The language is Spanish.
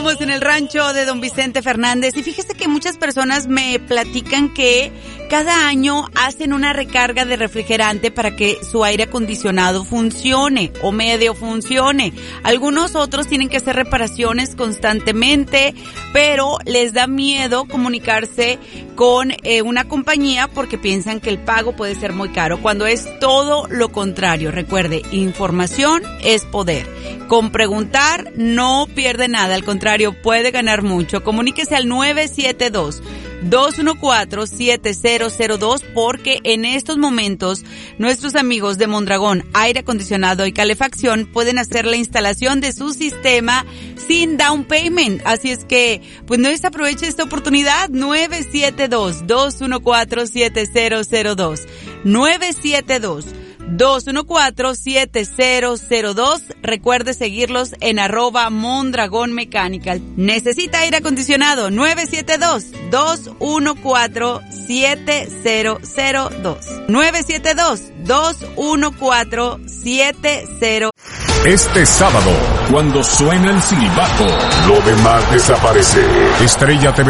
Continuamos en el rancho de don Vicente Fernández y fíjese que muchas personas me platican que cada año hacen una recarga de refrigerante para que su aire acondicionado funcione o medio funcione. Algunos otros tienen que hacer reparaciones constantemente, pero les da miedo comunicarse con una compañía porque piensan que el pago puede ser muy caro, cuando es todo lo contrario. Recuerde, información es poder. Con preguntar no pierde nada, al contrario, puede ganar mucho. Comuníquese al 972-214-7002 porque en estos momentos nuestros amigos de Mondragón Aire Acondicionado y Calefacción pueden hacer la instalación de su sistema sin down payment. Así es que, pues no desaproveche esta oportunidad. 972-214-7002. 972-214-7002. Recuerde seguirlos en @Mondragón Mechanical. ¿Necesita aire acondicionado? 972-214-7002. 972-214-7002. Este sábado, cuando suena el silbato, lo demás desaparece. Estrella TV